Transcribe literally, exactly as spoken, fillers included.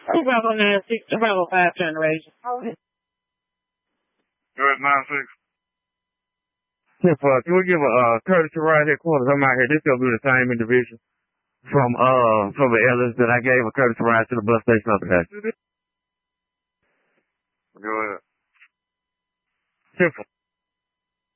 Two five oh nine six, two five oh five generation. You're at nine six. If, uh, can we give a, uh, courtesy ride headquarters? I'm out here. This gonna be the same individual from, uh, from the Ellis that I gave a courtesy ride to the bus station the other day. Go ahead. Simple.